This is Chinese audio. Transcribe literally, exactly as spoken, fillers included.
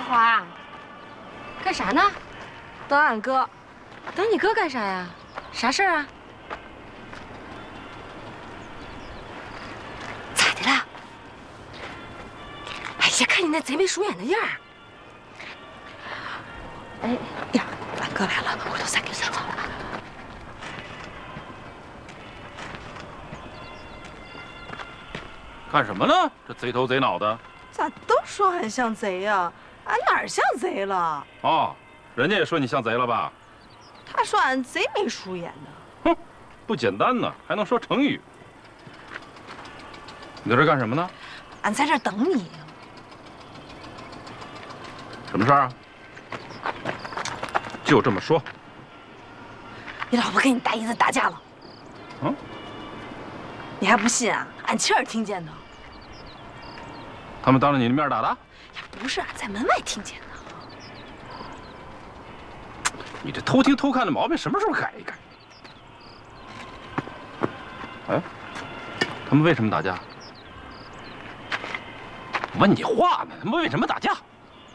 桂花，干啥呢？ 等俺哥。 等你哥干啥呀？啥事儿啊？咋的了？哎呀，看你那贼眉鼠眼的样儿。哎呀，俺哥来了，回头再给他说了。 干什么呢？这贼头贼脑的。 咋都说俺像贼呀？俺哪儿像贼了？ 哦，人家也说你像贼了吧？ 他说俺贼眉鼠眼的。 哼，不简单呢，还能说成语。你在这干什么呢？ 俺在这等你。 什么事儿啊？就这么说。 你老婆跟你大姨子打架了。 嗯？ 你还不信啊？俺亲耳听见的。 他们当着你的面打的？ 呀，不是，俺在门外听见的。 你这偷听偷看的毛病什么时候改一改？哎，他们为什么打架？问你话呢？他们为什么打架？